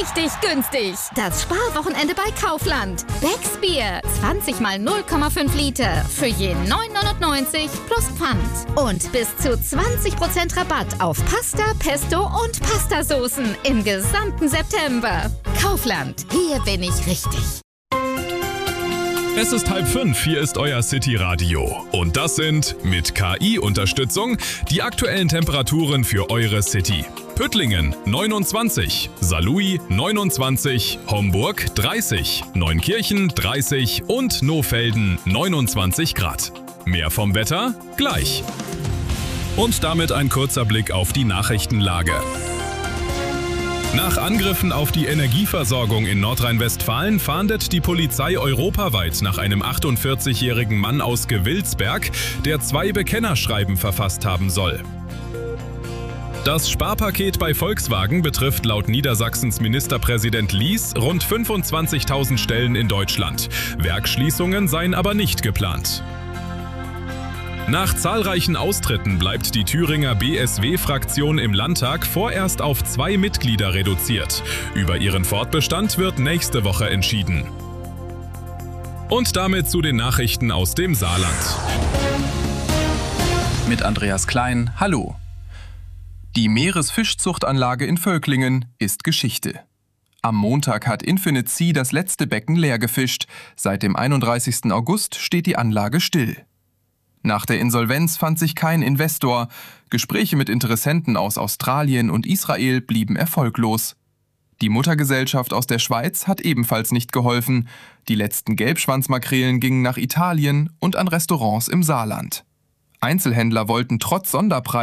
richtig günstig. Das Sparwochenende bei Kaufland. Becks Bier, 20 mal 0,5 Liter für je 9,99 plus Pfand. Und bis zu 20% Rabatt auf Pasta, Pesto und Pastasoßen im gesamten September. Kaufland, hier bin ich richtig. Es ist 4:30, hier ist euer City-Radio. Und das sind, mit KI-Unterstützung, die aktuellen Temperaturen für eure City. Püttlingen 29, Saarlouis 29, Homburg 30, Neunkirchen 30 und Nohfelden 29 Grad. Mehr vom Wetter gleich. Und damit ein kurzer Blick auf die Nachrichtenlage. Nach Angriffen auf die Energieversorgung in Nordrhein-Westfalen fahndet die Polizei europaweit nach einem 48-jährigen Mann aus Gewilsberg, der 2 Bekennerschreiben verfasst haben soll. Das Sparpaket bei Volkswagen betrifft laut Niedersachsens Ministerpräsident Lies rund 25.000 Stellen in Deutschland. Werksschließungen seien aber nicht geplant. Nach zahlreichen Austritten bleibt die Thüringer BSW-Fraktion im Landtag vorerst auf 2 Mitglieder reduziert. Über ihren Fortbestand wird nächste Woche entschieden. Und damit zu den Nachrichten aus dem Saarland. Mit Andreas Klein, hallo. Die Meeresfischzuchtanlage in Völklingen ist Geschichte. Am Montag hat Infinite Sea das letzte Becken leer gefischt. Seit dem 31. August steht die Anlage still. Nach der Insolvenz fand sich kein Investor. Gespräche mit Interessenten aus Australien und Israel blieben erfolglos. Die Muttergesellschaft aus der Schweiz hat ebenfalls nicht geholfen. Die letzten Gelbschwanzmakrelen gingen nach Italien und an Restaurants im Saarland. Einzelhändler wollten trotz Sonderpreisen